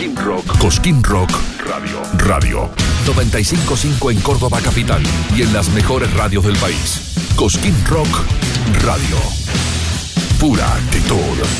Cosquín Rock Radio. 95.5 en Córdoba capital y en las mejores radios del país. Cosquín Rock Radio. Pura actitud.